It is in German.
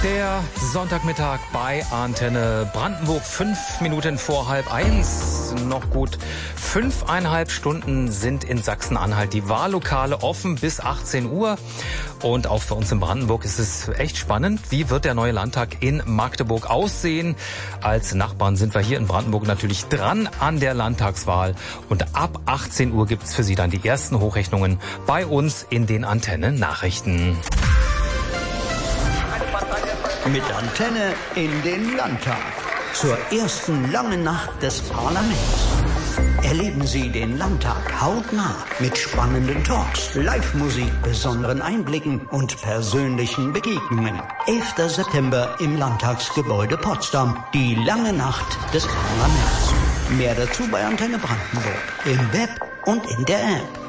Der Sonntagmittag bei Antenne Brandenburg, 5 Minuten vor 12:30. Noch gut 5,5 Stunden sind in Sachsen-Anhalt die Wahllokale offen bis 18 Uhr. Und auch für uns in Brandenburg ist es echt spannend. Wie wird der neue Landtag in Magdeburg aussehen? Als Nachbarn sind wir hier in Brandenburg natürlich dran an der Landtagswahl. Und ab 18 Uhr gibt's für Sie dann die ersten Hochrechnungen bei uns in den Antenne-Nachrichten. Mit Antenne in den Landtag. Zur ersten langen Nacht des Parlaments. Erleben Sie den Landtag hautnah mit spannenden Talks, Live-Musik, besonderen Einblicken und persönlichen Begegnungen. 11. September im Landtagsgebäude Potsdam. Die lange Nacht des Parlaments. Mehr dazu bei Antenne Brandenburg. Im Web und in der App.